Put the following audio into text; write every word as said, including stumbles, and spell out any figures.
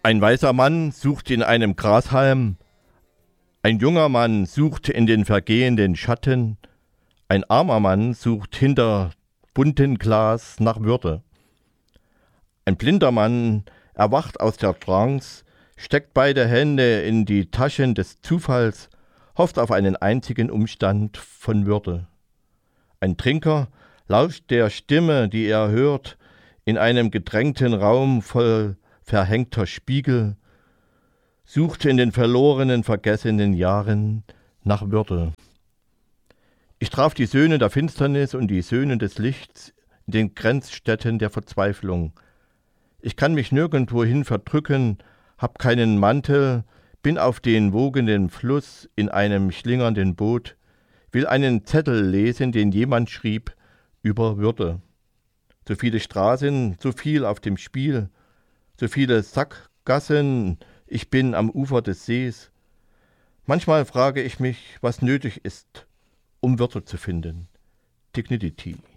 Ein weißer Mann sucht in einem Grashalm, ein junger Mann sucht in den vergehenden Schatten, ein armer Mann sucht hinter buntem Glas nach Würde. Ein blinder Mann erwacht aus der Trance, steckt beide Hände in die Taschen des Zufalls, hofft auf einen einzigen Umstand von Würde. Ein Trinker lauscht der Stimme, die er hört, in einem gedrängten Raum voll verhängter Spiegel, sucht in den verlorenen, vergessenen Jahren nach Würde. Ich traf die Söhne der Finsternis und die Söhne des Lichts in den Grenzstädten der Verzweiflung. Ich kann mich nirgendwohin verdrücken, hab keinen Mantel, bin auf den wogenden Fluss in einem schlingernden Boot, will einen Zettel lesen, den jemand schrieb über Würde. So viele Straßen, so viel auf dem Spiel, so viele Sackgassen, ich bin am Ufer des Sees. Manchmal frage ich mich, was nötig ist, um Wörter zu finden. Dignity.